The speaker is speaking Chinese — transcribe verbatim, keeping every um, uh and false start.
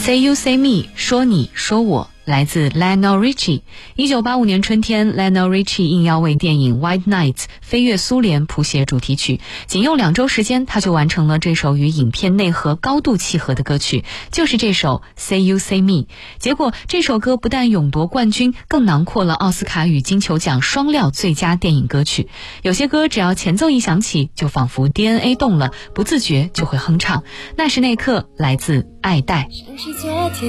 Say You Say Me 说你说我，来自 Lionel Richie。一九八五年春天 Lionel Richie 应邀为电影 White Nights 飞越苏联谱写主题曲，仅用两周时间他就完成了这首与影片内核高度契合的歌曲，就是这首 Say You Say Me。 结果这首歌不但勇夺冠军，更囊括了奥斯卡与金球奖双料最佳电影歌曲。有些歌只要前奏一响起，就仿佛 D N A 动了，不自觉就会哼唱。那时那刻，来自爱戴。